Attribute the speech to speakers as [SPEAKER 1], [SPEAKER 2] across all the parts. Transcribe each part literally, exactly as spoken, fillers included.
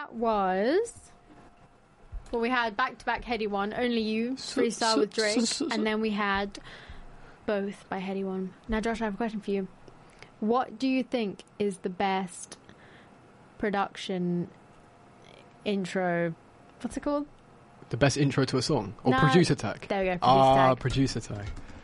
[SPEAKER 1] that was... Well, we had back-to-back Heady One, Only You, Freestyle with Drake, and then we had Both by Heady One. Now, Josh, I have a question for you. What do you think is the best production intro? What's it called?
[SPEAKER 2] The best intro to a song? Or
[SPEAKER 1] no,
[SPEAKER 2] producer tag?
[SPEAKER 1] There we go, producer
[SPEAKER 2] ah,
[SPEAKER 1] tag.
[SPEAKER 2] producer tag.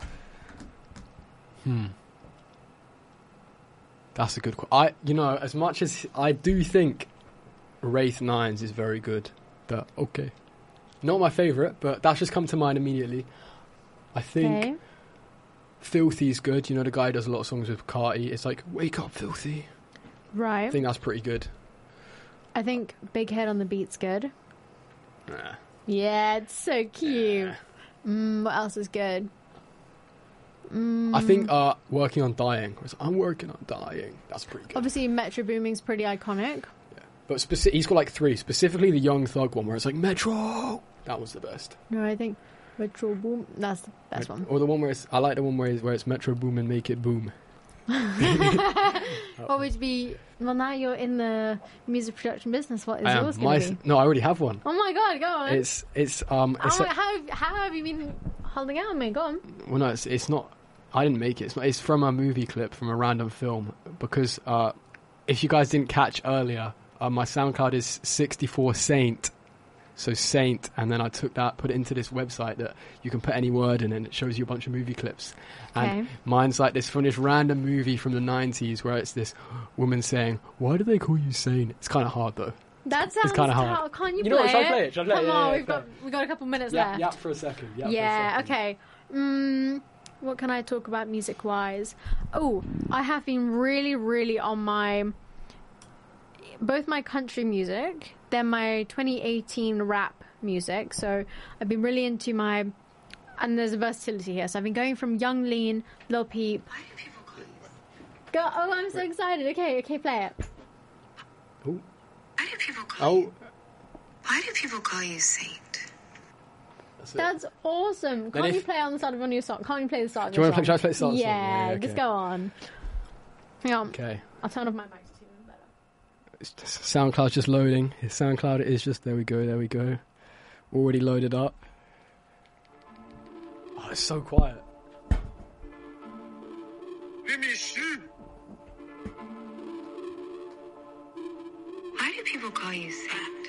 [SPEAKER 2] Hmm. That's a good question. I, you know, as much as I do think Wraith Nines is very good, but okay. Not my favourite, but that's just come to mind immediately. I think
[SPEAKER 1] Okay.
[SPEAKER 2] Filthy's good. You know, the guy who does a lot of songs with Carti. It's like, wake up, Filthy.
[SPEAKER 1] Right.
[SPEAKER 2] I think that's pretty good.
[SPEAKER 1] I think Big Head on the Beat's good.
[SPEAKER 2] Nah.
[SPEAKER 1] Yeah, it's so cute.
[SPEAKER 2] Nah.
[SPEAKER 1] Mm, what else is good? Mm,
[SPEAKER 2] I think uh, Working on Dying. It's, I'm working on dying. That's pretty good.
[SPEAKER 1] obviously Metro Booming's pretty iconic.
[SPEAKER 2] But speci- he's got like three. Specifically the Young Thug one where it's like, Metro! That was the best.
[SPEAKER 1] No, I think Metro Boom, that's the best one.
[SPEAKER 2] Or the one where it's, I like the one where it's, where it's Metro Boom and Make It Boom.
[SPEAKER 1] What would be... Well, now you're in the music production business. What is
[SPEAKER 2] I am.
[SPEAKER 1] yours
[SPEAKER 2] My,
[SPEAKER 1] going to be?
[SPEAKER 2] no, I already have one.
[SPEAKER 1] Oh my god, go on.
[SPEAKER 2] It's, it's, um, it's
[SPEAKER 1] how,
[SPEAKER 2] a-
[SPEAKER 1] how, how have you been holding out on me? Go on.
[SPEAKER 2] well, no, it's, it's not, I didn't make it. It's, not, it's from a movie clip, from a random film. Because, uh, if you guys didn't catch earlier, uh, my SoundCloud is sixty-four Saint. So Saint, and then I took that, put it into this website that you can put any word in and it shows you a bunch of movie clips. And
[SPEAKER 1] Okay.
[SPEAKER 2] mine's like this from this random movie from the nineties where it's this woman saying, why do they call you Saint? It's kind of hard though.
[SPEAKER 1] That sounds
[SPEAKER 2] kinda hard.
[SPEAKER 1] how- Can't you,
[SPEAKER 2] You know
[SPEAKER 1] play
[SPEAKER 2] what, shall I
[SPEAKER 1] it?
[SPEAKER 2] play it? Shall I play it?
[SPEAKER 1] Come
[SPEAKER 2] Yeah,
[SPEAKER 1] on,
[SPEAKER 2] yeah,
[SPEAKER 1] we've
[SPEAKER 2] play
[SPEAKER 1] got we've got a couple minutes
[SPEAKER 2] Yeah,
[SPEAKER 1] left.
[SPEAKER 2] yeah, for a second. Yeah,
[SPEAKER 1] Yeah,
[SPEAKER 2] for a second.
[SPEAKER 1] okay. Mm, what can I talk about music-wise? Oh, I have been really, really on my... Both my country music, then my twenty eighteen rap music. So I've been really into my... And there's a versatility here. So I've been going from Young Lean, Lil Peep...
[SPEAKER 3] Why do people call you?
[SPEAKER 1] Go, oh, I'm so excited. Okay, okay, play it.
[SPEAKER 2] Oh.
[SPEAKER 3] Why do people call
[SPEAKER 2] Oh.
[SPEAKER 3] you? Why do people call you Saint?
[SPEAKER 2] That's it.
[SPEAKER 1] That's awesome.
[SPEAKER 2] Then
[SPEAKER 1] Can't you
[SPEAKER 2] if-
[SPEAKER 1] play on the start of one of your song? Can't you play the start of
[SPEAKER 2] Do you
[SPEAKER 1] your
[SPEAKER 2] wanna play-
[SPEAKER 1] song?
[SPEAKER 2] shall I play the start of the
[SPEAKER 1] yeah,
[SPEAKER 2] song? Yeah, yeah,
[SPEAKER 1] just
[SPEAKER 2] okay.
[SPEAKER 1] go on. Hang on.
[SPEAKER 2] Okay.
[SPEAKER 1] I'll turn off my mic to see them better.
[SPEAKER 2] It's just, SoundCloud's just loading. His SoundCloud is just, there we go, there we go. Already loaded up. Oh, it's so quiet.
[SPEAKER 3] Why do people call you Saint?